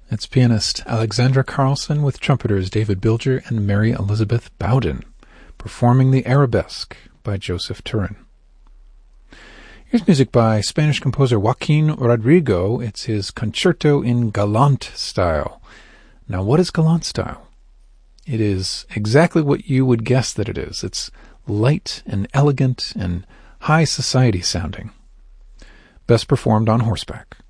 It's pianist Alexandra Carlson with trumpeters David Bilger and Mary Elizabeth Bowden, performing the Arabesque by Joseph Turin. Here's music by Spanish composer Joaquin Rodrigo. It's his concerto in Galant style. Now, what is Galant style? It is exactly what you would guess that it is. It's light and elegant and high society sounding. Best performed on horseback.